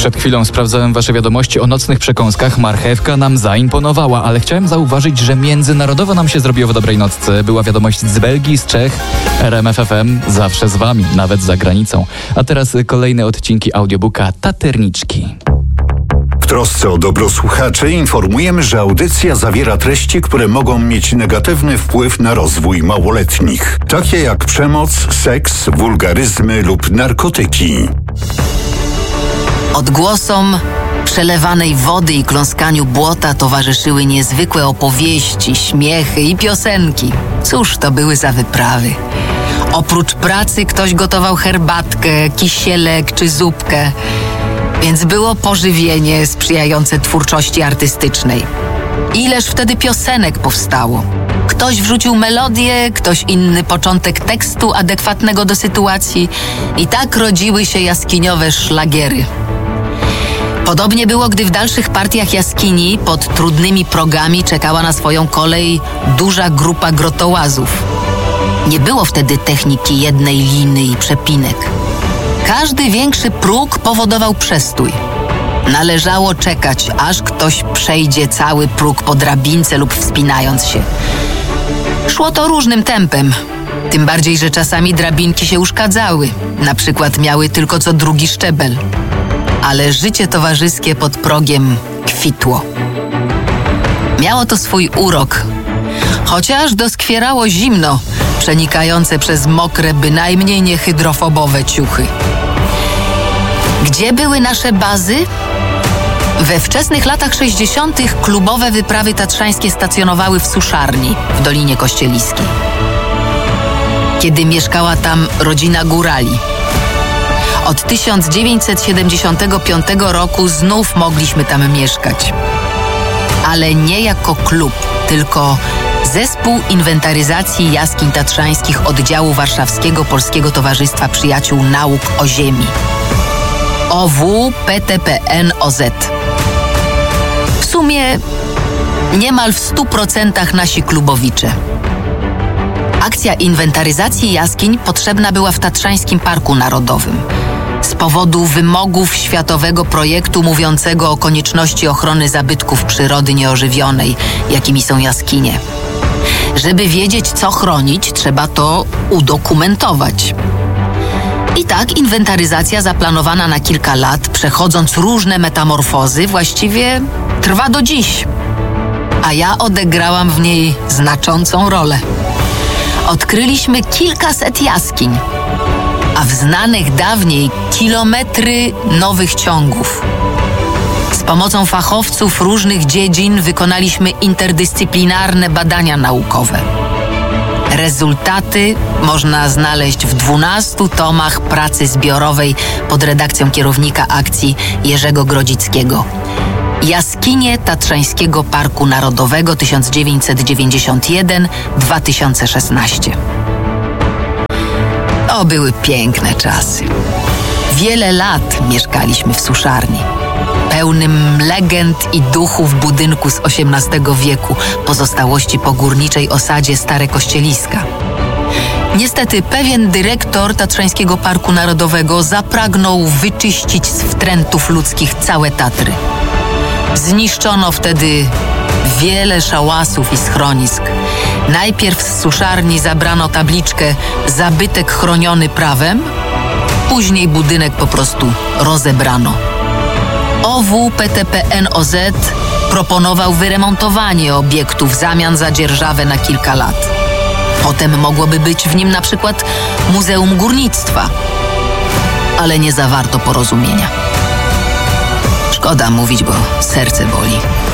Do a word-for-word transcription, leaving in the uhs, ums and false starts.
Przed chwilą sprawdzałem wasze wiadomości o nocnych przekąskach. Marchewka nam zaimponowała, ale chciałem zauważyć, że międzynarodowo nam się zrobiło w dobrej nocce. Była wiadomość z Belgii, z Czech. R M F F M zawsze z wami, nawet za granicą. A teraz kolejne odcinki audiobooka Taterniczki. W trosce o dobro słuchaczy informujemy, że audycja zawiera treści, które mogą mieć negatywny wpływ na rozwój małoletnich, takie jak przemoc, seks, wulgaryzmy lub narkotyki. Odgłosom przelewanej wody i kląskaniu błota towarzyszyły niezwykłe opowieści, śmiechy i piosenki. Cóż to były za wyprawy? Oprócz pracy ktoś gotował herbatkę, kisielek czy zupkę, więc było pożywienie sprzyjające twórczości artystycznej. Ileż wtedy piosenek powstało. Ktoś wrzucił melodię, ktoś inny początek tekstu adekwatnego do sytuacji i tak rodziły się jaskiniowe szlagiery. Podobnie było, gdy w dalszych partiach jaskini pod trudnymi progami czekała na swoją kolej duża grupa grotołazów. Nie było wtedy techniki jednej liny i przepinek. Każdy większy próg powodował przestój. Należało czekać, aż ktoś przejdzie cały próg po drabince lub wspinając się. Szło to różnym tempem, tym bardziej, że czasami drabinki się uszkadzały, na przykład miały tylko co drugi szczebel. Ale życie towarzyskie pod progiem kwitło. Miało to swój urok, chociaż doskwierało zimno, przenikające przez mokre, bynajmniej nie hydrofobowe ciuchy. Gdzie były nasze bazy? We wczesnych latach sześćdziesiątych klubowe wyprawy tatrzańskie stacjonowały w Suszarni, w Dolinie Kościeliskiej. Kiedy mieszkała tam rodzina górali. Od tysiąc dziewięćset siedemdziesiątego piątego roku znów mogliśmy tam mieszkać. Ale nie jako klub, tylko Zespół Inwentaryzacji Jaskiń Tatrzańskich Oddziału Warszawskiego Polskiego Towarzystwa Przyjaciół Nauk o Ziemi. O W P T P N O Z. W sumie niemal w stu procentach nasi klubowicze. Akcja inwentaryzacji jaskiń potrzebna była w Tatrzańskim Parku Narodowym z powodu wymogów światowego projektu mówiącego o konieczności ochrony zabytków przyrody nieożywionej, jakimi są jaskinie. Żeby wiedzieć, co chronić, trzeba to udokumentować. I tak inwentaryzacja zaplanowana na kilka lat, przechodząc różne metamorfozy, właściwie trwa do dziś. A ja odegrałam w niej znaczącą rolę. Odkryliśmy kilkaset jaskiń, a w znanych dawniej kilometry nowych ciągów. Z pomocą fachowców różnych dziedzin wykonaliśmy interdyscyplinarne badania naukowe. Rezultaty można znaleźć w dwunastu tomach pracy zbiorowej pod redakcją kierownika akcji Jerzego Grodzickiego. Jaskinie Tatrzańskiego Parku Narodowego tysiąc dziewięćset dziewięćdziesiąt jeden do dwa tysiące szesnastego. To były piękne czasy. Wiele lat mieszkaliśmy w Suszarni, pełnym legend i duchów budynku z osiemnastego wieku, pozostałości po górniczej osadzie Stare Kościeliska. Niestety pewien dyrektor Tatrzańskiego Parku Narodowego zapragnął wyczyścić z wtrętów ludzkich całe Tatry. Zniszczono wtedy wiele szałasów i schronisk. Najpierw z Suszarni zabrano tabliczkę „Zabytek chroniony prawem”, później budynek po prostu rozebrano. O W P T P N O Z proponował wyremontowanie obiektu w zamian za dzierżawę na kilka lat. Potem mogłoby być w nim na przykład Muzeum Górnictwa, ale nie zawarto porozumienia. Szkoda mówić, bo serce boli.